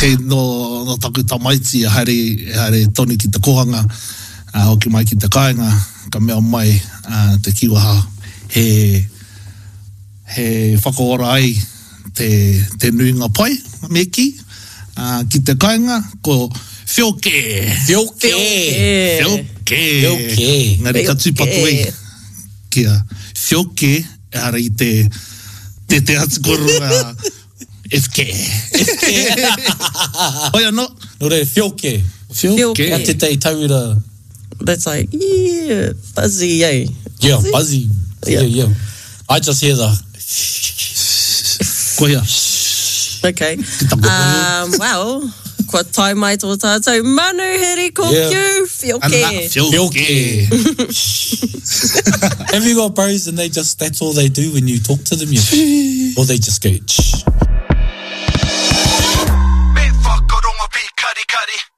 Kei no taku tamaiti haere tonu ki te kohanga, hoki mai ki te kāinga, ka mea mai te kiwaha he whakaora ai te nuinga pai, meki, ki te kāinga, ko whioke. Ngari ka tūpatu ei, kia whioke, ara i te atikoru FK. Oia no? No re, whioke. Ka te tei tauira. That's like, yeah, buzzy, eh? Yeah, buzzy. Yeah. I just hear the... Koia. Okay. Well, kua tai mai tō tātou manu heri ko kiu, whioke. Have you got bros and that's all they do when you talk to them? Or they just go, shh. Me whakaronga pi kari kari.